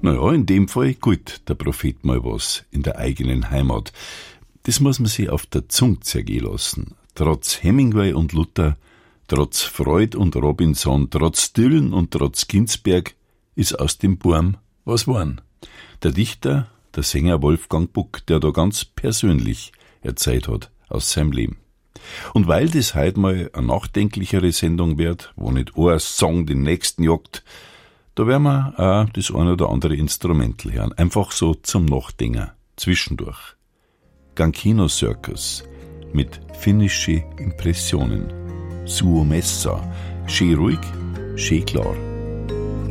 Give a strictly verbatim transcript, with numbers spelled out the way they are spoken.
Naja, in dem Fall gut, der Prophet mal was in der eigenen Heimat. Das muss man sich auf der Zunge zergehen lassen. Trotz Hemingway und Luther, trotz Freud und Robinson, trotz Dylan und trotz Ginsberg ist aus dem Burm was worden. Der Dichter, der Sänger Wolfgang Buck, der da ganz persönlich erzählt hat aus seinem Leben. Und weil das heute mal eine nachdenklichere Sendung wird, wo nicht ein Song den nächsten jagt, da werden wir auch das eine oder andere Instrumental hören. Einfach so zum Nachdenken, zwischendurch. Gankino Circus mit finnische Impressionen. Suo Messa, schön ruhig, schön klar.